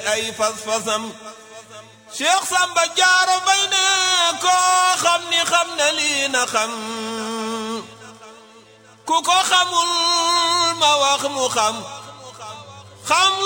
ay fas-fasam Cheikh Samba Diarra Mbaye ne koo xam ni xam na lii na xam ku ko xamul ma wax mu xam